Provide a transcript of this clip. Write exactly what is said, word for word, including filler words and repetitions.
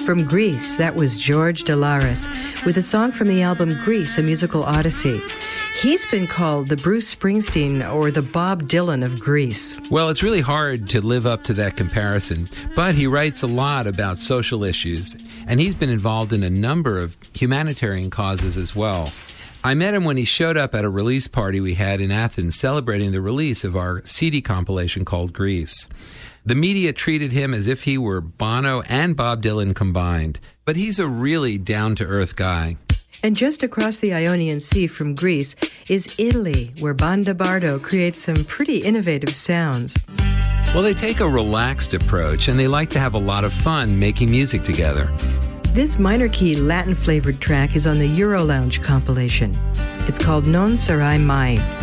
From Greece, that was George Delaris with a song from the album Grease, A Musical Odyssey. He's been called the Bruce Springsteen or the Bob Dylan of Greece. Well, it's really hard to live up to that comparison, but he writes a lot about social issues, and he's been involved in a number of humanitarian causes as well. I met him when he showed up at a release party we had in Athens celebrating the release of our C D compilation called Grease. The media treated him as if he were Bono and Bob Dylan combined, but he's a really down-to-earth guy. And just across the Ionian Sea from Greece is Italy, where Banda Bardo creates some pretty innovative sounds. Well, they take a relaxed approach, and they like to have a lot of fun making music together. This minor-key Latin-flavored track is on the Euro Lounge compilation. It's called Non Sarai Mai.